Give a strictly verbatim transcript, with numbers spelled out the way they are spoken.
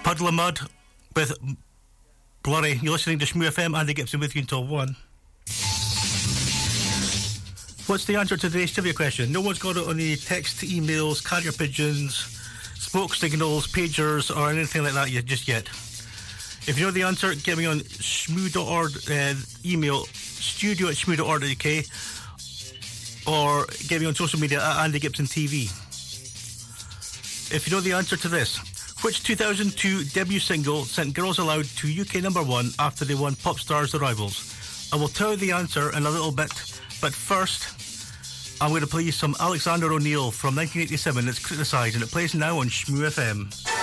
Puddle of Mud with Blurry. You're listening to Shmoo F M. Andy Gibson with you until one. What's the answer to today's trivia question? No one's got it on the text, emails, carrier pigeons, smoke signals, pagers, or anything like that yet, just yet. If you know the answer, get me on shmoo dot org, uh, email studio at shmoo dot org dot U K, or get me on social media at Andy Gibson T V. If you know the answer to this, which two thousand two debut single sent Girls Aloud to U K number one after they won Pop Stars The Rivals? I will tell you the answer in a little bit, but first, I'm going to play you some Alexander O'Neill from nineteen eighty-seven. It's criticised, and it plays now on Shmoo F M.